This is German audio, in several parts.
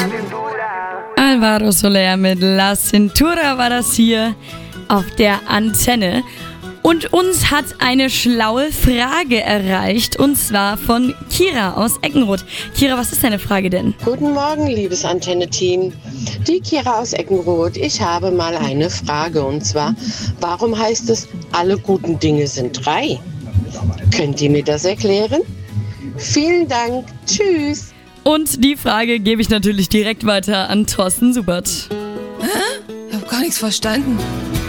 Alvaro Soler mit La Cintura war das hier auf der Antenne. Und uns hat eine schlaue Frage erreicht, und zwar von Kira aus Eckenroth. Kira, was ist deine Frage denn? Guten Morgen, liebes Antenne-Team. Die Kira aus Eckenroth. Ich habe mal eine Frage, und zwar, warum heißt es, alle guten Dinge sind 3? Könnt ihr mir das erklären? Vielen Dank. Tschüss. Und die Frage gebe ich natürlich direkt weiter an Thorsten Subert. Ich habe gar nichts verstanden.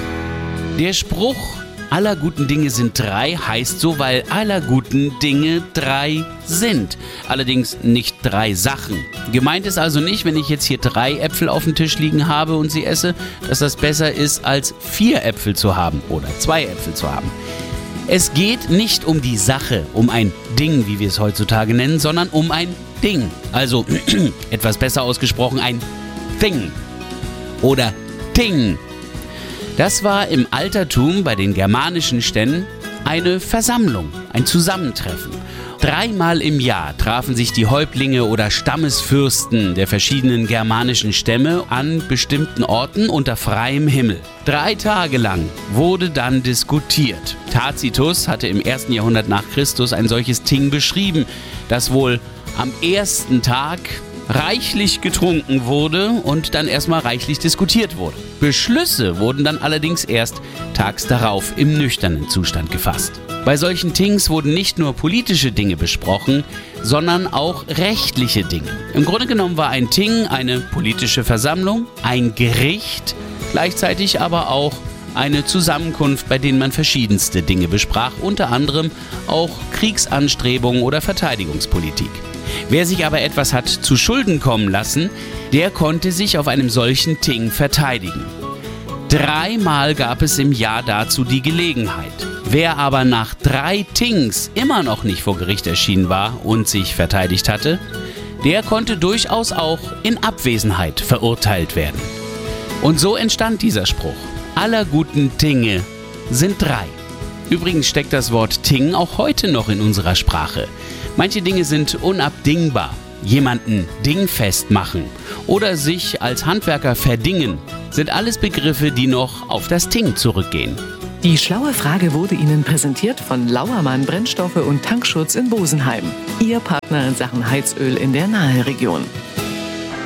Der Spruch aller guten Dinge sind 3 heißt so, weil aller guten Dinge 3 sind. Allerdings nicht 3 Sachen. Gemeint ist also nicht, wenn ich jetzt hier 3 Äpfel auf dem Tisch liegen habe und sie esse, dass das besser ist, als 4 Äpfel zu haben oder 2 Äpfel zu haben. Es geht nicht um die Sache, um ein Ding, wie wir es heutzutage nennen, sondern um ein Ding. Also etwas besser ausgesprochen, ein Thing oder Ting. Das war im Altertum bei den germanischen Stämmen eine Versammlung, ein Zusammentreffen. 3-mal im Jahr trafen sich die Häuptlinge oder Stammesfürsten der verschiedenen germanischen Stämme an bestimmten Orten unter freiem Himmel. 3 Tage lang wurde dann diskutiert. Tacitus hatte im 1. Jahrhundert nach Christus ein solches Ting beschrieben, das wohl am ersten Tag reichlich getrunken wurde und dann erstmal reichlich diskutiert wurde. Beschlüsse wurden dann allerdings erst tags darauf im nüchternen Zustand gefasst. Bei solchen Tings wurden nicht nur politische Dinge besprochen, sondern auch rechtliche Dinge. Im Grunde genommen war ein Ting eine politische Versammlung, ein Gericht, gleichzeitig aber auch eine Zusammenkunft, bei denen man verschiedenste Dinge besprach, unter anderem auch Kriegsanstrebungen oder Verteidigungspolitik. Wer sich aber etwas hat zu Schulden kommen lassen, der konnte sich auf einem solchen Ting verteidigen. 3-mal gab es im Jahr dazu die Gelegenheit. Wer aber nach 3 Tings immer noch nicht vor Gericht erschienen war und sich verteidigt hatte, der konnte durchaus auch in Abwesenheit verurteilt werden. Und so entstand dieser Spruch: Aller guten Dinge sind 3. Übrigens steckt das Wort Ting auch heute noch in unserer Sprache. Manche Dinge sind unabdingbar. Jemanden dingfest machen oder sich als Handwerker verdingen, sind alles Begriffe, die noch auf das Ting zurückgehen. Die schlaue Frage wurde Ihnen präsentiert von Lauermann Brennstoffe und Tankschutz in Bosenheim. Ihr Partner in Sachen Heizöl in der Naheregion.